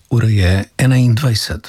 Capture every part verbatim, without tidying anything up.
Ura je enaindvajset.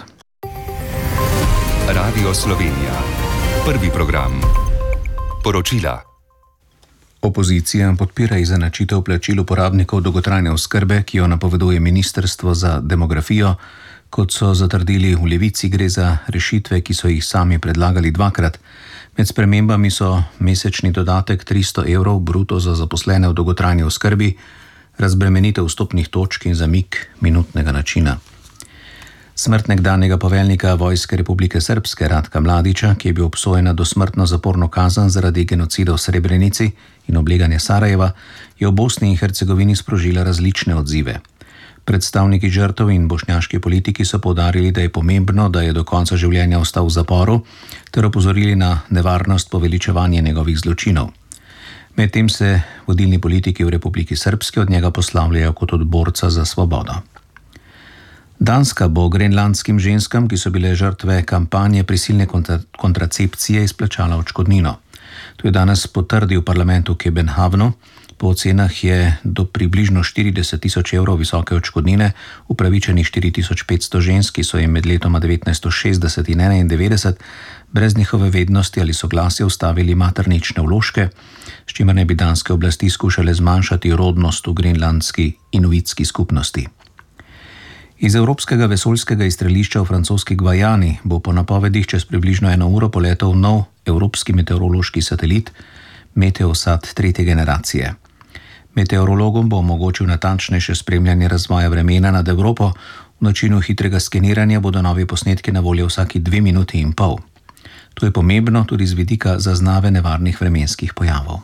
Radio Slovenija. Prvi program. Poročila. Opozicija podpira izenačitev plačil uporabnikov dolgotrajne oskrbe, ki jo napoveduje Ministrstvo za demografijo. Kot so zatrdili v Levici, gre za rešitve, ki so jih sami predlagali dvakrat. Med spremembami so mesečni dodatek tristo evrov bruto za zaposlene v dolgotrajni oskrbi, razbremenitev vstopnih točk in zamik minutnega načina. Smrt nekdanjega poveljnika Vojske Republike Srpske Ratka Mladića, ki je bil obsojen na dosmrtno zaporno kazen zaradi genocida v Srebrenici in obleganja Sarajeva, je v Bosni in Hercegovini sprožila različne odzive. Predstavniki žrtev in bošnjaški politiki so poudarili, da je pomembno, da je do konca življenja ostal v zaporu, ter opozorili na nevarnost poveličevanja njegovih zločinov. Medtem se vodilni politiki v Republiki Srpski od njega poslavljajo kot od borca za svobodo. Danska bo grenlandskim ženskam, ki so bile žrtve kampanje prisilne kontra- kontracepcije, izplačala odškodnino. To je danes potrdil parlament v Kebenhavnu. Po ocenah je do približno štirideset tisoč evrov visoke odškodnine upravičenih štiri tisoč petsto žensk, ki so jim med letoma devetnajststo šestdeset in enaindevetdeset brez njihove vednosti ali soglasja ustavili maternične vložke, s čimer naj bi danske oblasti skušale zmanjšati rodnost v grenlandski inuitski skupnosti. Iz Evropskega vesoljskega izstrelišča v francoski Gvajani bo po napovedih čez približno eno uro poletel nov evropski meteorološki satelit Meteosat tretje generacije. Meteorologom bo omogočil natančnejše spremljanje razvoja vremena nad Evropo. V načinu hitrega skeniranja bodo novi posnetki na voljo vsaki dve minuti in pol. To je pomembno tudi z vidika zaznave nevarnih vremenskih pojavov.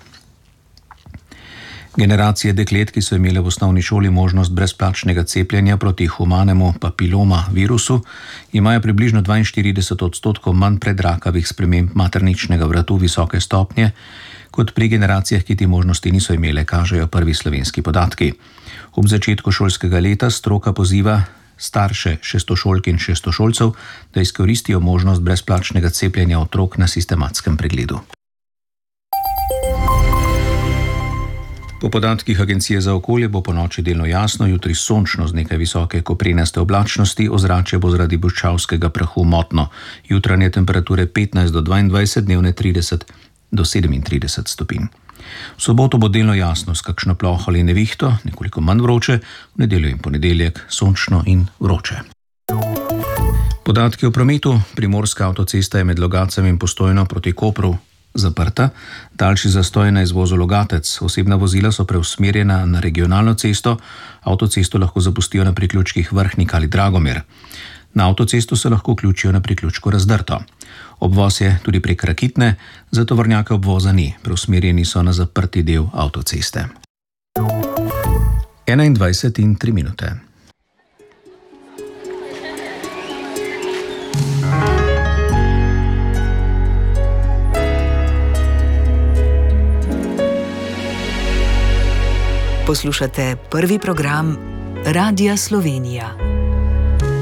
Generacije deklet, ki so imele v osnovni šoli možnost brezplačnega cepljenja proti humanemu papiloma virusu, imajo približno dvainštirideset odstotkov manj predrakavih sprememb materničnega vratu visoke stopnje, kot pri generacijah, ki ti možnosti niso imele, kažejo prvi slovenski podatki. Ob začetku šolskega leta stroka poziva starše šestošolk in šestošolcev, da izkoristijo možnost brezplačnega cepljenja otrok na sistematskem pregledu. Po podatkih Agencije za okolje bo ponoči delno jasno, jutri sončno z nekaj visoke koprenaste oblačnosti, ozračje bo zaradi bučavskega prahu motno. Jutranje temperature petnajst do dvaindvajset, dnevne trideset do sedemintrideset stopinj. V soboto bo delno jasno s kakšno ploho ali nevihto, nekoliko manj vroče, v nedeljo in ponedeljek sončno in vroče. Podatki o prometu. Primorska avtocesta je med Logatcem in Postojno proti Kopru zaprta, daljši zastoj na izvozu Logatec. Osebna vozila so preusmerjena na regionalno cesto, avtocesto lahko zapustijo na priključkih Vrhnik ali Dragomir. Na avtocesto se lahko vključijo na priključku Razdrto. Obvoz je tudi prek Rakitne, za tovornjake obvoza ni, preusmerjeni so na zaprti del avtoceste. enaindvajset in tri minute. Poslušate prvi program Radia Slovenija.